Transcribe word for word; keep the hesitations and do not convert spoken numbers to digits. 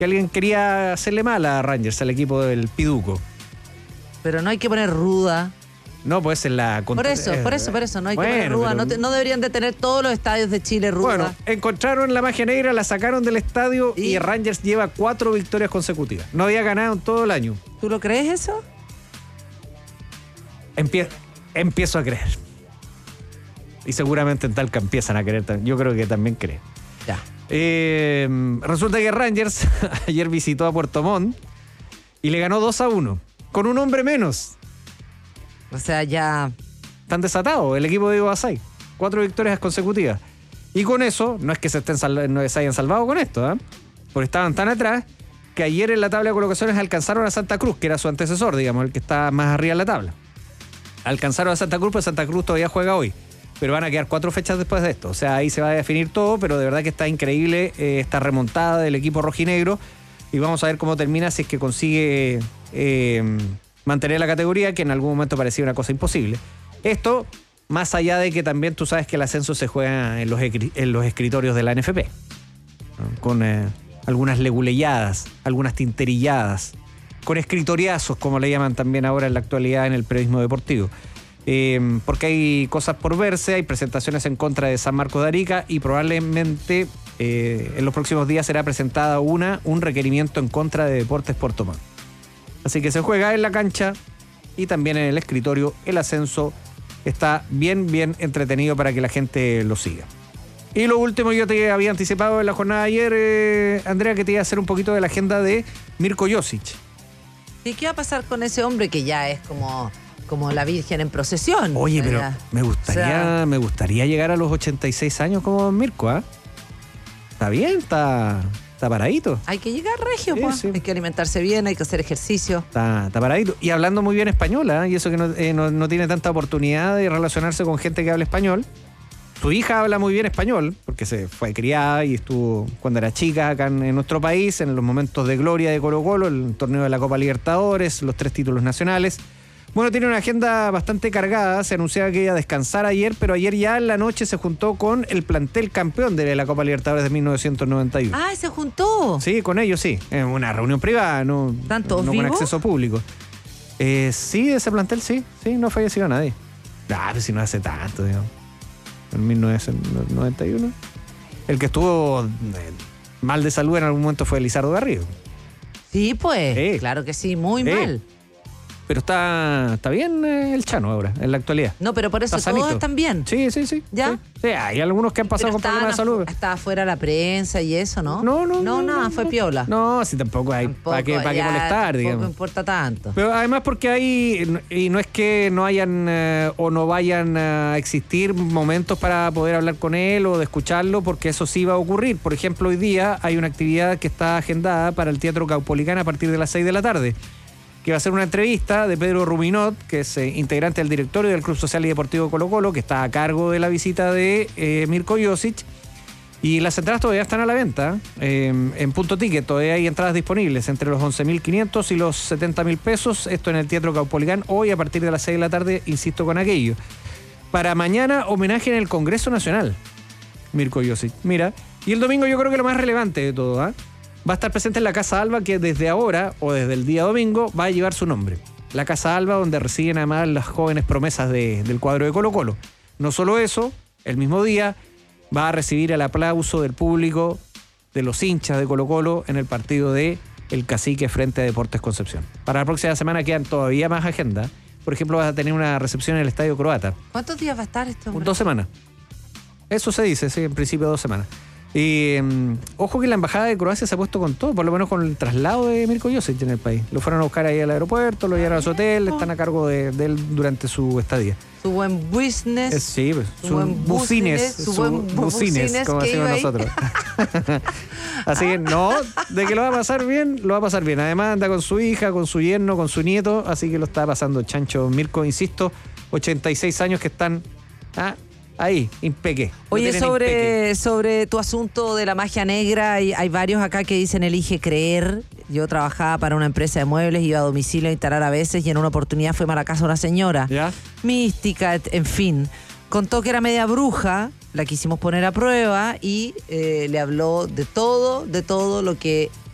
que alguien quería hacerle mal a Rangers, al equipo del Piduco. Pero no hay que poner ruda. No, pues en la... Por eso, por eso, por eso, no hay bueno, que poner ruda. pero... No, te, no deberían de tener todos los estadios de Chile ruda. Bueno, encontraron la magia negra, la sacaron del estadio y, ¿Y? Rangers lleva cuatro victorias consecutivas. No había ganado en todo el año. ¿Tú lo crees eso? Empie empiezo a creer. Y seguramente en Talca empiezan a creer también. Yo creo que también creen. Ya. Eh, resulta que Rangers ayer visitó a Puerto Montt y le ganó dos a uno. Con un hombre menos. O sea, ya... Están desatados el equipo de Diego Basay. Cuatro victorias consecutivas. Y con eso, no es que se, estén sal no se hayan salvado con esto, ¿eh? Porque estaban tan atrás que ayer en la tabla de colocaciones alcanzaron a Santa Cruz, que era su antecesor, digamos, el que está más arriba en la tabla. Alcanzaron a Santa Cruz, pero Santa Cruz todavía juega hoy. Pero van a quedar cuatro fechas después de esto. O sea, ahí se va a definir todo, pero de verdad que está increíble eh, esta remontada del equipo rojinegro. Y vamos a ver cómo termina, si es que consigue eh, mantener la categoría, que en algún momento parecía una cosa imposible. Esto, más allá de que también tú sabes que el ascenso se juega en los, en los escritorios de la N F P, ¿no? Con eh, algunas leguleyadas, algunas tinterilladas, con escritoriazos, como le llaman también ahora en la actualidad en el periodismo deportivo. Eh, porque hay cosas por verse, hay presentaciones en contra de San Marcos de Arica y probablemente eh, en los próximos días será presentada una, un requerimiento en contra de Deportes Puerto Montt. Así que se juega en la cancha y también en el escritorio. El ascenso está bien, bien entretenido para que la gente lo siga. Y lo último, yo te había anticipado en la jornada de ayer, eh, Andrea, que te iba a hacer un poquito de la agenda de Mirko Josic. ¿Y qué va a pasar con ese hombre que ya es como, como la Virgen en procesión? Oye, pero ya. me gustaría, o sea, me gustaría llegar a los ochenta y seis años como Mirko, ¿ah? ¿eh? Está bien, está... Está paradito. Hay que llegar regio, sí, pues. Sí. Hay que alimentarse bien, hay que hacer ejercicio. Está, está paradito. Y hablando muy bien español, ¿eh? Y eso que no, eh, no, no tiene tanta oportunidad de relacionarse con gente que habla español. Su hija habla muy bien español, porque se fue criada y estuvo cuando era chica acá en, en nuestro país, en los momentos de gloria de Colo-Colo, el torneo de la Copa Libertadores, los tres títulos nacionales. Bueno, tiene una agenda bastante cargada. Se anunciaba que iba a descansar ayer, pero ayer ya en la noche se juntó con el plantel campeón de la Copa Libertadores de mil novecientos noventa y uno. Ah, ¿se juntó? Sí, con ellos sí. Es una reunión privada, no, ¿Tantos no vivos? con acceso público. Eh, sí, de ese plantel sí. Sí, no falleció nadie. Ah, pero si no hace tanto, digamos. En mil novecientos noventa y uno. El que estuvo eh, mal de salud en algún momento fue Lizardo Garrido. Sí, pues. Sí. Claro que sí, muy Sí. mal. Pero está, está bien eh, el Chano ahora, en la actualidad. No, pero por eso Está todos sanito. están bien. Sí, sí, sí. ¿Ya? Sí, sí, hay algunos que han pasado Pero con problemas de estaban salud. afu- Estaba fuera la prensa y eso, ¿no? No, no, No, no, nada, no, fue no. piola. No, si tampoco hay Tampoco, para qué, para qué ya, molestar, digamos. Tampoco importa tanto. Pero además porque hay, y no es que no hayan eh, o no vayan a existir momentos para poder hablar con él o de escucharlo, porque eso sí va a ocurrir. Por ejemplo, hoy día hay una actividad que está agendada para el Teatro Caupolicán a partir de las seis de la tarde, que va a ser una entrevista de Pedro Ruminot, que es eh, integrante del directorio del Club Social y Deportivo Colo-Colo, que está a cargo de la visita de eh, Mirko Josic. Y las entradas todavía están a la venta eh, en Punto Ticket. Todavía hay entradas disponibles entre los once mil quinientos y los setenta mil pesos. Esto en el Teatro Caupolicán hoy a partir de las seis de la tarde, insisto con aquello. Para mañana, homenaje en el Congreso Nacional, Mirko Josic. Mira, y el domingo yo creo que lo más relevante de todo, ¿eh? Va a estar presente en la Casa Alba, que desde ahora, o desde el día domingo, va a llevar su nombre. La Casa Alba, donde residen además las jóvenes promesas de, del cuadro de Colo-Colo. No solo eso, el mismo día va a recibir el aplauso del público, de los hinchas de Colo-Colo, en el partido de El Cacique frente a Deportes Concepción. Para la próxima semana quedan todavía más agenda. Por ejemplo, vas a tener una recepción en el Estadio Croata. ¿Cuántos días va a estar este hombre? Dos semanas. Eso se dice, sí, en principio dos semanas. Y um, ojo que la embajada de Croacia se ha puesto con todo, por lo menos con el traslado de Mirko Josic en el país. Lo fueron a buscar ahí al aeropuerto, lo llevaron a su hotel, están a cargo de, de él durante su estadía. Su buen business. Es, sí, pues, su su buen bucines, business, su su buen bu- bucines, bucines como que decimos iba ahí. nosotros. Así que no, de que lo va a pasar bien, lo va a pasar bien. Además anda con su hija, con su yerno, con su nieto, así que lo está pasando chancho Mirko, insisto, ochenta y seis años que están ah, ahí, impeque. Lo Oye, tienen sobre, impeque. sobre tu asunto de la magia negra, hay, hay varios acá que dicen elige creer. Yo trabajaba para una empresa de muebles, iba a domicilio a instalar a veces y en una oportunidad fue a la casa de una señora. ¿Ya? Mística, en fin. Contó que era media bruja, la quisimos poner a prueba y eh, le habló de todo, de todo lo que